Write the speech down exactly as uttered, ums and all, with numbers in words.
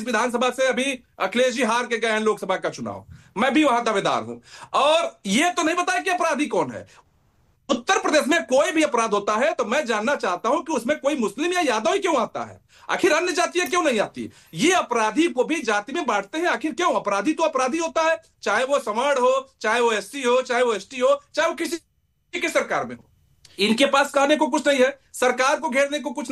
विधानसभा से अभी अखिलेश जी हार के गए हैं लोकसभा का चुनाव, मैं भी वहां दावेदार हूं। और ये तो नहीं बताया कि अपराधी कौन है। उत्तर प्रदेश में कोई भी अपराध होता है तो मैं जानना चाहता हूं कि उसमें कोई मुस्लिम या यादव ही क्यों आता है, आखिर अन्य जातियां क्यों नहीं आती। ये अपराधी को भी जाति में बांटते हैं, आखिर क्यों। अपराधी तो अपराधी होता है, चाहे वो सवर्ण हो, चाहे वो एससी हो, चाहे वो एसटी हो, चाहे वो किसी की सरकार में हो। इनके पास कहने को कुछ नहीं है, सरकार को घेरने को कुछ